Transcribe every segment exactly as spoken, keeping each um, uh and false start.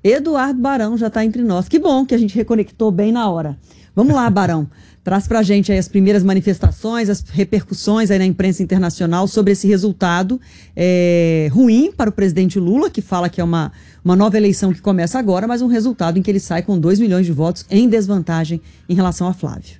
Eduardo Barão já está entre nós. Que bom que a gente reconectou bem na hora. Vamos lá, Barão. Traz pra gente aí as primeiras manifestações, as repercussões aí na imprensa internacional sobre esse resultado é, ruim para o presidente Lula, que fala que é uma, uma nova eleição que começa agora, mas um resultado em que ele sai com dois milhões de votos em desvantagem em relação a Flávio.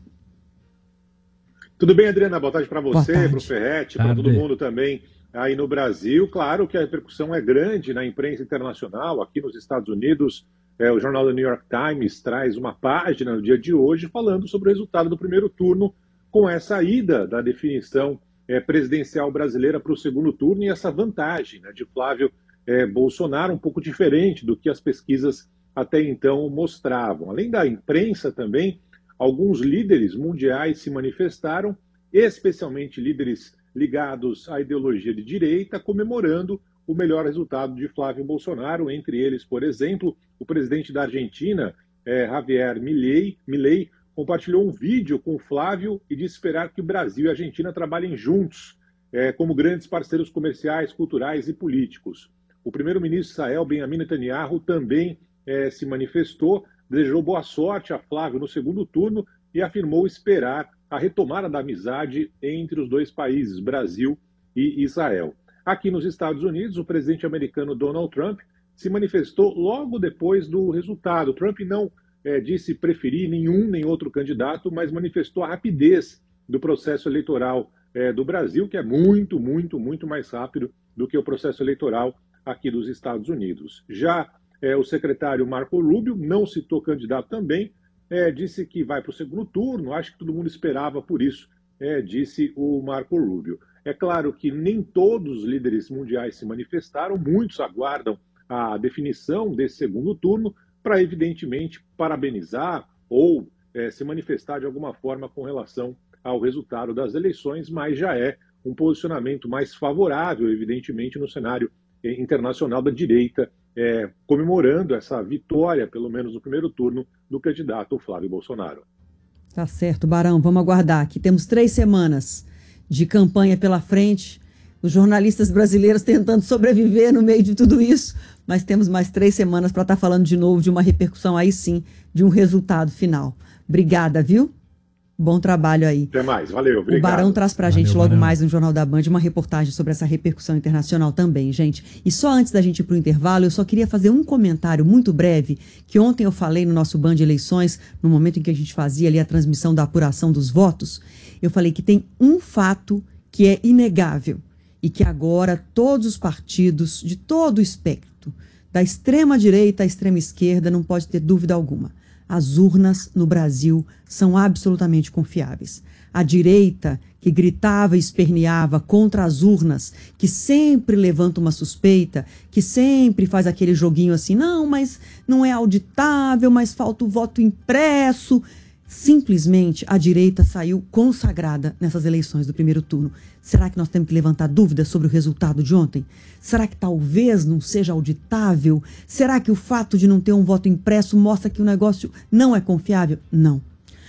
Tudo bem, Adriana? Boa tarde para você, para o Ferretti, para todo mundo também aí no Brasil. Claro que a repercussão é grande na imprensa internacional, aqui nos Estados Unidos. É, o jornal do New York Times traz uma página no dia de hoje falando sobre o resultado do primeiro turno, com essa ida da definição é, presidencial brasileira para o segundo turno e essa vantagem, né, de Flávio é, Bolsonaro, um pouco diferente do que as pesquisas até então mostravam. Além da imprensa também, alguns líderes mundiais se manifestaram, especialmente líderes ligados à ideologia de direita, comemorando o melhor resultado de Flávio Bolsonaro, entre eles, por exemplo, o presidente da Argentina, eh, Javier Milei, Milei, compartilhou um vídeo com Flávio e disse esperar que o Brasil e a Argentina trabalhem juntos, eh, como grandes parceiros comerciais, culturais e políticos. O primeiro-ministro Israel Benjamin Netanyahu também eh, se manifestou, desejou boa sorte a Flávio no segundo turno e afirmou esperar a retomada da amizade entre os dois países, Brasil e Israel. Aqui nos Estados Unidos, o presidente americano Donald Trump se manifestou logo depois do resultado. Trump não é, disse preferir nenhum nem outro candidato, mas manifestou a rapidez do processo eleitoral é, do Brasil, que é muito, muito, muito mais rápido do que o processo eleitoral aqui dos Estados Unidos. Já é, o secretário Marco Rubio não citou candidato também, é, disse que vai para o segundo turno, acho que todo mundo esperava por isso, é, disse o Marco Rubio. É claro que nem todos os líderes mundiais se manifestaram, muitos aguardam a definição desse segundo turno para, evidentemente, parabenizar ou é, se manifestar de alguma forma com relação ao resultado das eleições, mas já é um posicionamento mais favorável, evidentemente, no cenário é, internacional da direita, é, comemorando essa vitória, pelo menos no primeiro turno, do candidato Flávio Bolsonaro. Tá certo, Barão, vamos aguardar. Aqui temos três semanas de campanha pela frente, os jornalistas brasileiros tentando sobreviver no meio de tudo isso, mas temos mais três semanas para estar falando de novo de uma repercussão aí sim, de um resultado final. Obrigada, viu? Bom trabalho aí. Até mais, valeu, obrigado. O Barão traz pra Valeu, gente logo Barão. mais no Jornal da Band uma reportagem sobre essa repercussão internacional também, gente. E só antes da gente ir pro intervalo, eu só queria fazer um comentário muito breve, que ontem eu falei no nosso Band Eleições, no momento em que a gente fazia ali a transmissão da apuração dos votos, eu falei que tem um fato que é inegável e que agora todos os partidos de todo o espectro, da extrema direita à extrema esquerda, não pode ter dúvida alguma. As urnas no Brasil são absolutamente confiáveis. A direita, que gritava e esperneava contra as urnas, que sempre levanta uma suspeita, que sempre faz aquele joguinho assim, não, mas não é auditável, mas falta o voto impresso. Simplesmente a direita saiu consagrada nessas eleições do primeiro turno. Será que nós temos que levantar dúvidas sobre o resultado de ontem? Será que talvez não seja auditável? Será que o fato de não ter um voto impresso mostra que o negócio não é confiável? Não.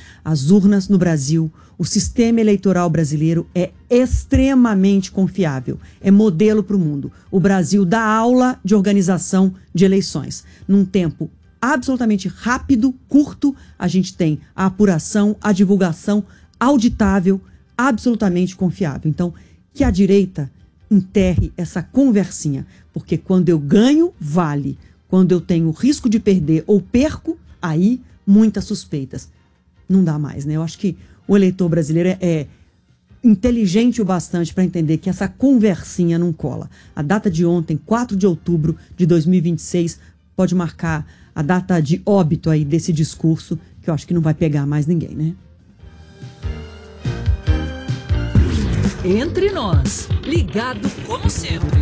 As urnas no Brasil, o sistema eleitoral brasileiro é extremamente confiável. É modelo para o mundo. O Brasil dá aula de organização de eleições. Num tempo absolutamente rápido, curto, a gente tem a apuração, a divulgação auditável, absolutamente confiável. Então, que a direita enterre essa conversinha, porque quando eu ganho, vale. Quando eu tenho risco de perder ou perco, aí muitas suspeitas. Não dá mais, né? Eu acho que o eleitor brasileiro é, é inteligente o bastante para entender que essa conversinha não cola. A data de ontem, quatro de outubro de dois mil e vinte e seis, pode marcar a data de óbito aí desse discurso, que eu acho que não vai pegar mais ninguém, né? Entre nós, ligado como sempre.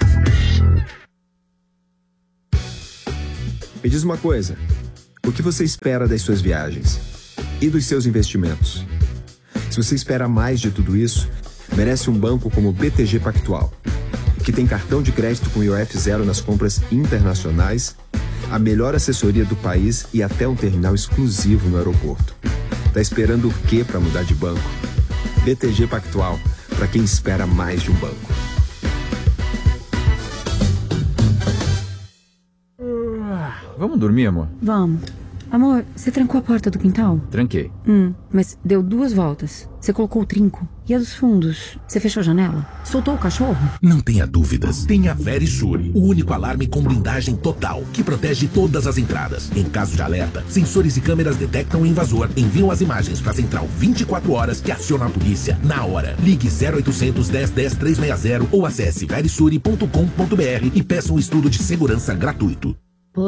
Me diz uma coisa, o que você espera das suas viagens? E dos seus investimentos? Se você espera mais de tudo isso, merece um banco como o B T G Pactual, que tem cartão de crédito com I O F zero nas compras internacionais, a melhor assessoria do país e até um terminal exclusivo no aeroporto. Tá esperando o quê para mudar de banco? B T G Pactual, para quem espera mais de um banco. Vamos dormir, amor? Vamos. Amor, você trancou a porta do quintal? Tranquei. Hum, mas deu duas voltas. Você colocou o trinco. E a dos fundos? Você fechou a janela? Soltou o cachorro? Não tenha dúvidas. Tenha Verisure, o único alarme com blindagem total, que protege todas as entradas. Em caso de alerta, sensores e câmeras detectam o invasor, enviam as imagens para a central vinte e quatro horas que aciona a polícia na hora. Ligue zero oitocentos, dez, dez, trezentos e sessenta ou acesse verisure ponto com ponto br e peça um estudo de segurança gratuito.